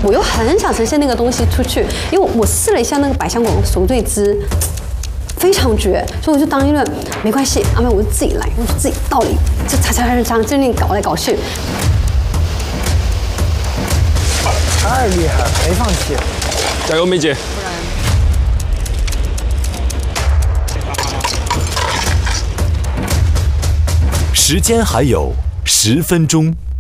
我又很想呈现那个东西出去，因为我试了一下那个百香果熟醉汁。非常绝，所以我就当一论没关系，阿妹我就自己来，我就自己到底就擦，就那搞来搞去。 太厉害了，没放弃， 加油，梅姐！ 时间还有10分钟。